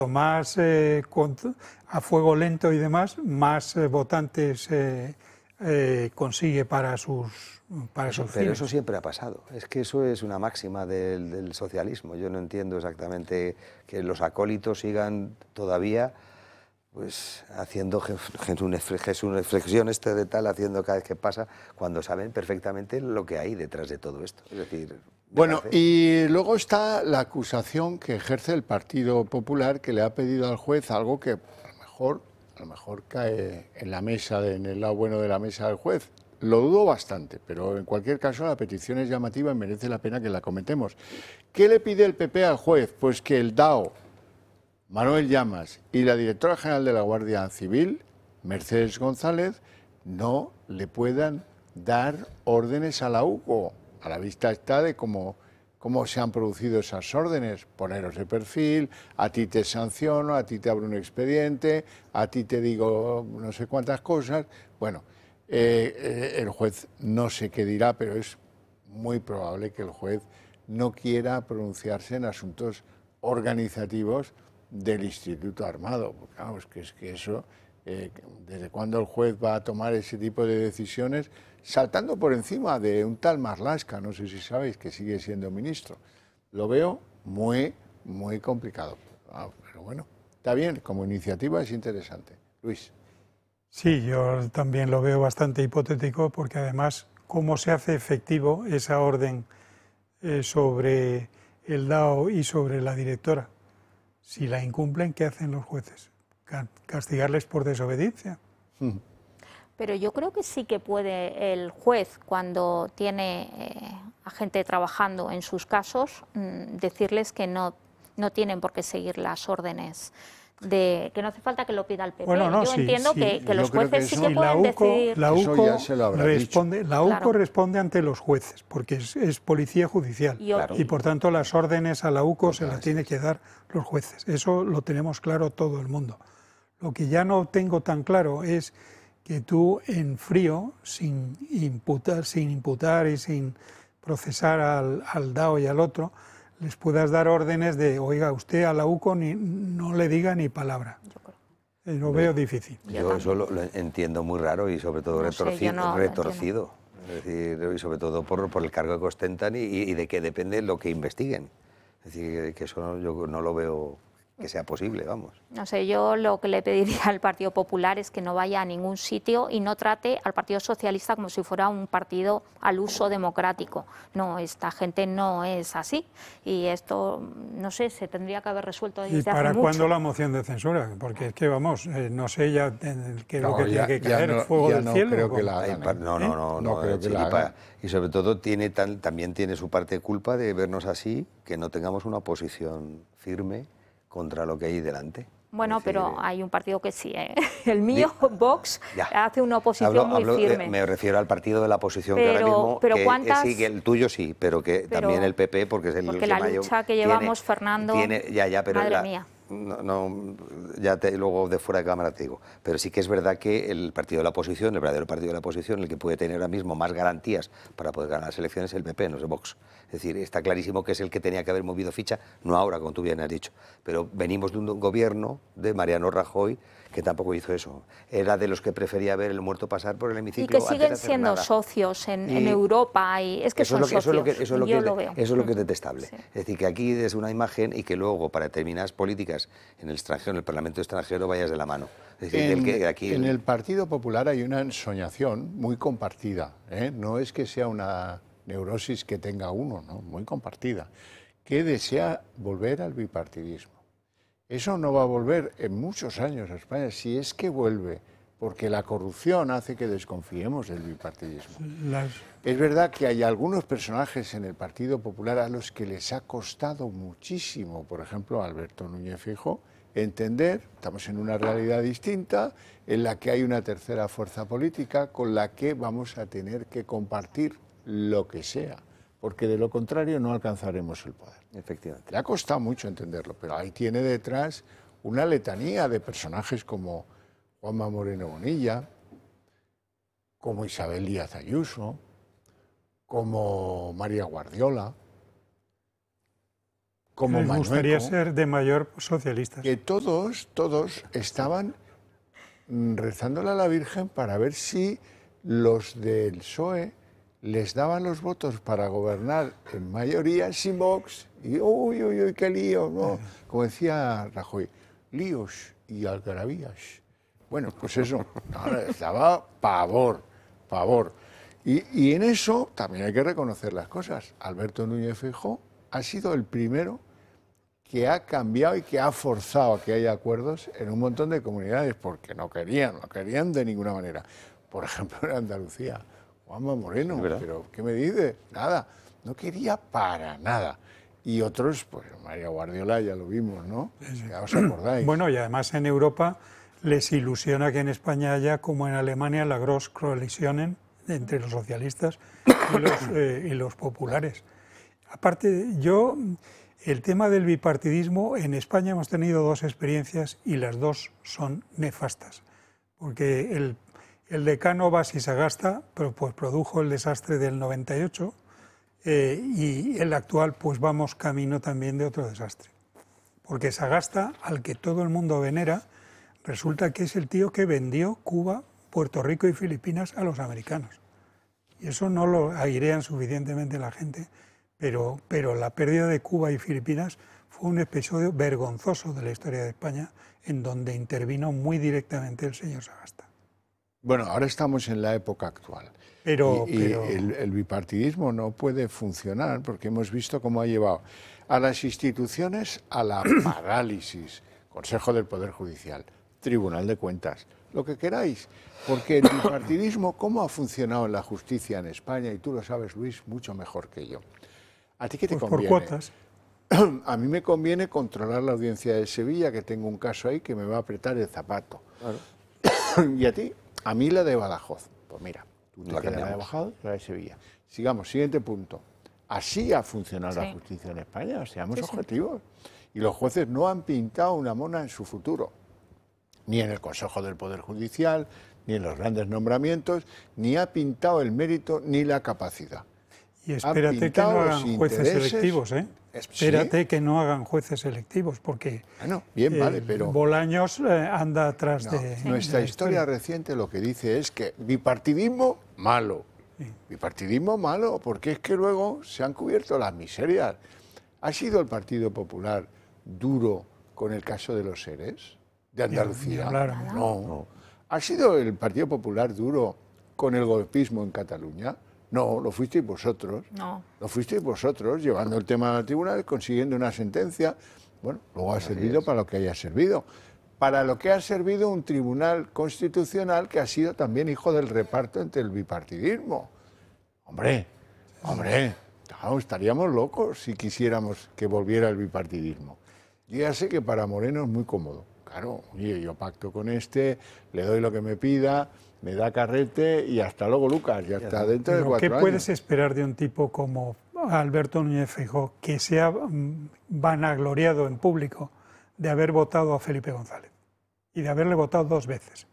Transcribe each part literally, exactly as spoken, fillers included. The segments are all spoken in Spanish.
más eh, con, a fuego lento y demás, más eh, votantes eh, eh, consigue para sus para eso, sus Pero fines. eso siempre ha pasado. Es que eso es una máxima del, del socialismo. Yo no entiendo exactamente que los acólitos sigan todavía pues haciendo reflexiones de tal, haciendo cada vez que pasa, cuando saben perfectamente lo que hay detrás de todo esto. Es decir, bueno, parece... y luego está la acusación que ejerce el Partido Popular, que le ha pedido al juez algo que a lo mejor, a lo mejor cae en la mesa, de, en el lado bueno de la mesa del juez. Lo dudo bastante, pero en cualquier caso la petición es llamativa y merece la pena que la comentemos. ¿Qué le pide el P P al juez? Pues que el D A O, Manuel Llamas, y la directora general de la Guardia Civil, Mercedes González, no le puedan dar órdenes a la U C O. A la vista está de cómo, cómo se han producido esas órdenes. Poneros de perfil, a ti te sanciono, a ti te abro un expediente, a ti te digo no sé cuántas cosas. Bueno, eh, eh, el juez no sé qué dirá, pero es muy probable que el juez no quiera pronunciarse en asuntos organizativos del Instituto Armado. Porque, vamos, que es que eso, eh, ¿desde cuándo el juez va a tomar ese tipo de decisiones saltando por encima de un tal Marlaska? No sé si sabéis que sigue siendo ministro. Lo veo muy, muy complicado. Ah, pero bueno, está bien, como iniciativa es interesante. Luis. Sí, yo también lo veo bastante hipotético porque además, ¿cómo se hace efectivo esa orden eh, sobre el D A O y sobre la directora? Si la incumplen, ¿qué hacen los jueces? ¿Castigarles por desobediencia? Pero yo creo que sí que puede el juez, cuando tiene eh, a gente trabajando en sus casos, mmm, decirles que no, no tienen por qué seguir las órdenes. De, que no hace falta que lo pida el P P. Bueno, no, yo sí, entiendo sí, que, que los jueces que sí que pueden la U C O, decidir. La U C O, ya se lo habrá responde, dicho. la U C O Claro. responde ante los jueces, porque es, es policía judicial. Y, claro. Y por tanto las órdenes a la U C O se las tiene que dar los jueces. Eso lo tenemos claro todo el mundo. Lo que ya no tengo tan claro es que tú en frío, sin imputar, sin imputar y sin procesar al, al D A O y al otro, les puedas dar órdenes de, oiga, usted a la U C O ni, no le diga ni palabra. Yo creo. Eh, lo veo difícil. Yo, yo eso lo, lo entiendo muy raro y sobre todo No retorcido. sé, yo no lo retorcido. Es decir, y sobre todo por, por el cargo que ostentan y, y de que depende lo que investiguen. Es decir, que eso yo no lo veo que sea posible, vamos. No sé, yo lo que le pediría al Partido Popular es que no vaya a ningún sitio y no trate al Partido Socialista como si fuera un partido al uso democrático. No, esta gente no es así y esto, no sé, se tendría que haber resuelto desde ¿Y hace para mucho. cuándo la moción de censura? Porque es que, vamos, eh, no sé ya eh, qué es lo No, que ya- tiene que ya caer, no- fuego ya del no cielo. creo ¿o que cómo? la Ay, hagan, pa- ¿eh? no, no, no, No no, creo que la Chiripa. hagan. Y sobre todo tiene tan, también tiene su parte de culpa de vernos así, que no tengamos una posición firme contra lo que hay delante. Bueno, Es decir, pero eh, hay un partido que sí, ¿eh? El mío, Vox, ya. hace una oposición Hablo- muy hablo, eh, firme. me refiero al partido de la oposición que ahora Pero- mismo, pero que, ¿cuántas- eh, sí, que el tuyo sí, pero que Pero- también el P P, porque es el porque que la mayor lucha que tiene- llevamos, Fernando, tiene, ya, ya, pero madre la- mía. No, no, ya te, luego de fuera de cámara te digo, pero sí que es verdad que el partido de la oposición, el verdadero partido de la oposición, el que puede tener ahora mismo más garantías para poder ganar las elecciones es el P P, no es el Vox. Es decir, está clarísimo que es el que tenía que haber movido ficha, no ahora, como tú bien has dicho, pero venimos de un gobierno de Mariano Rajoy que tampoco hizo eso. Era de los que prefería ver el muerto pasar por el Y hemiciclo que antes de siguen hacer siendo nada. socios en, Y en Europa y es que eso son es lo que, eso es lo que, socios, eso es lo yo que, lo veo. eso es lo que es detestable. Sí. Es decir, que aquí des una imagen y que luego para determinadas políticas en el extranjero, en el Parlamento extranjero, vayas de la mano. Es decir, En, del que aquí en el Partido Popular hay una ensoñación muy compartida, ¿eh? No es que sea una neurosis que tenga uno, ¿no? Muy compartida, que desea volver al bipartidismo. Eso no va a volver en muchos años a España, si es que vuelve, porque la corrupción hace que desconfiemos del bipartidismo. Las- Es verdad que hay algunos personajes en el Partido Popular a los que les ha costado muchísimo, por ejemplo, a Alberto Núñez Feijóo, entender, estamos en una realidad distinta, en la que hay una tercera fuerza política con la que vamos a tener que compartir lo que sea, porque de lo contrario no alcanzaremos el poder. efectivamente. Le ha costado mucho entenderlo, pero ahí tiene detrás una letanía de personajes como Juanma Moreno Bonilla, como Isabel Díaz Ayuso, como María Guardiola, como Les Mañueco, gustaría ser de mayor socialistas. que todos, todos estaban rezándole a la Virgen para ver si los del P S O E les daban los votos para gobernar en mayoría sin Vox. Y uy, uy, uy, qué lío, ¿no? Como decía Rajoy, líos y algarabías. Bueno, pues eso, no, estaba pavor, pavor. Y, y en eso también hay que reconocer las cosas. Alberto Núñez Feijóo ha sido el primero que ha cambiado y que ha forzado a que haya acuerdos en un montón de comunidades, porque no querían, no querían de ninguna manera. Por ejemplo, en Andalucía, Juanma Moreno, pero ¿qué me dice? Nada, no quería para nada. Y otros, pues María Guardiola ya lo vimos, ¿no? Ya os acordáis. Bueno, y además en Europa les ilusiona que en España haya, como en Alemania, la Großkoalitionen entre los socialistas y los, eh, y los populares. Aparte, yo, el tema del bipartidismo, en España hemos tenido dos experiencias y las dos son nefastas, porque el, el decano Bas y Sagasta pues, pues, produjo el desastre del noventa y ocho eh, y el actual pues vamos camino también de otro desastre, porque Sagasta, al que todo el mundo venera, resulta que es el tío que vendió Cuba, Puerto Rico y Filipinas a los americanos. Y eso no lo airean suficientemente la gente, pero, pero la pérdida de Cuba y Filipinas fue un episodio vergonzoso de la historia de España, en donde intervino muy directamente el señor Sagasta. Bueno, ahora estamos en la época actual. Pero, y, y pero... El, el bipartidismo no puede funcionar porque hemos visto cómo ha llevado a las instituciones a la parálisis. Consejo del Poder Judicial, Tribunal de Cuentas, lo que queráis. Porque el bipartidismo, ¿cómo ha funcionado en la justicia en España? Y tú lo sabes, Luis, mucho mejor que yo. ¿A ti qué te pues conviene? Por cuotas. A mí me conviene controlar la audiencia de Sevilla, que tengo un caso ahí que me va a apretar el zapato. Claro. ¿Y a ti? A mí la de Badajoz. Pues mira, tú te quedas la de Badajoz y la de Sevilla. Sigamos, siguiente punto. Así ha funcionado sí. la justicia en España, seamos sí, objetivos. Sí. Y los jueces no han pintado una mona en su futuro, ni en el Consejo del Poder Judicial, ni en los grandes nombramientos, ni ha pintado el mérito ni la capacidad. Y espérate que no hagan jueces selectivos, ¿eh? Espérate ¿sí? que no hagan jueces selectivos, porque bueno, bien, vale, eh, pero Bolaños eh, anda atrás no, de... Nuestra de historia, historia reciente lo que dice es que bipartidismo, malo. Sí. Bipartidismo, malo, porque es que luego se han cubierto las miserias. ¿Ha sido el Partido Popular duro con el caso de los seres de Andalucía? Claro, no. no. ¿Ha sido el Partido Popular duro con el golpismo en Cataluña? No, lo fuisteis vosotros. No. Lo fuisteis vosotros, llevando el tema al tribunal, consiguiendo una sentencia. Bueno, luego ha Así servido es. para lo que haya servido. Para lo que ha servido un tribunal constitucional que ha sido también hijo del reparto entre el bipartidismo. Hombre, hombre, no, estaríamos locos si quisiéramos que volviera el bipartidismo. Yo ya sé que para Moreno es muy cómodo. Claro, oye, yo pacto con este, le doy lo que me pida, me da carrete y hasta luego, Lucas, ya está dentro de cuatro años. ¿Qué puedes esperar de un tipo como Alberto Núñez Feijóo, que se ha vanagloriado en público de haber votado a Felipe González y de haberle votado dos veces?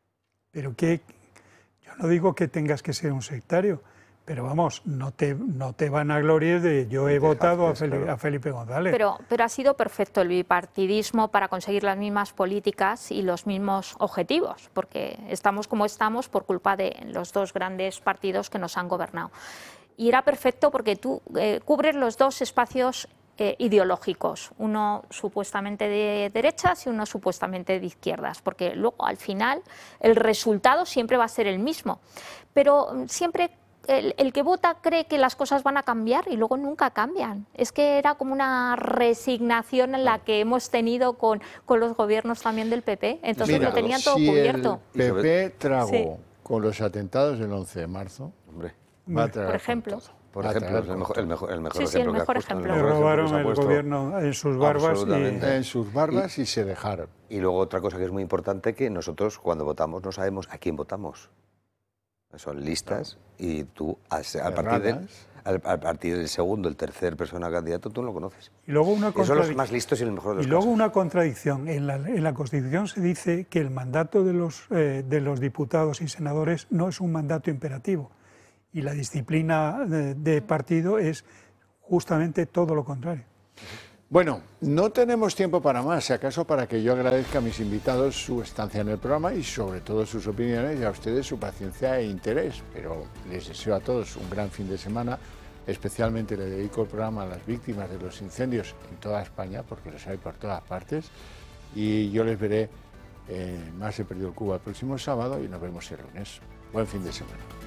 Pero que yo no digo que tengas que ser un sectario, pero vamos, no te, no te vanaglories de yo he votado a Felipe, a Felipe González. Pero, pero ha sido perfecto el bipartidismo para conseguir las mismas políticas y los mismos objetivos, porque estamos como estamos por culpa de los dos grandes partidos que nos han gobernado. Y era perfecto porque tú eh, cubres los dos espacios eh, ideológicos, uno supuestamente de derechas y uno supuestamente de izquierdas, porque luego al final el resultado siempre va a ser el mismo, pero siempre El, el que vota cree que las cosas van a cambiar y luego nunca cambian. Es que era como una resignación en la que hemos tenido con, con los gobiernos también del P P. Entonces Mira, lo tenían todo si cubierto. El P P tragó sí. con los atentados del once de marzo. Hombre, va a tragar por ejemplo. Por ejemplo, es el mejor, el mejor, el mejor sí, ejemplo. Sí, el mejor que ejemplo. Le robaron el gobierno en sus barbas. Y... En sus barbas y, y se dejaron. Y luego otra cosa que es muy importante, que nosotros cuando votamos no sabemos a quién votamos. Son listas y tú, a, a, partir de, a, a partir del segundo, el tercer persona candidato, tú no lo conoces. Y luego una y son los más listos y el mejor de los Y luego casos. una contradicción. En la, en la Constitución se dice que el mandato de los, eh, de los diputados y senadores no es un mandato imperativo. Y la disciplina de, de partido es justamente todo lo contrario. Bueno, no tenemos tiempo para más, si acaso para que yo agradezca a mis invitados su estancia en el programa y sobre todo sus opiniones y a ustedes su paciencia e interés. Pero les deseo a todos un gran fin de semana, especialmente le dedico el programa a las víctimas de los incendios en toda España, porque los hay por todas partes, y yo les veré en Más he perdido el Cubo el próximo sábado y nos vemos el lunes. Buen fin de semana.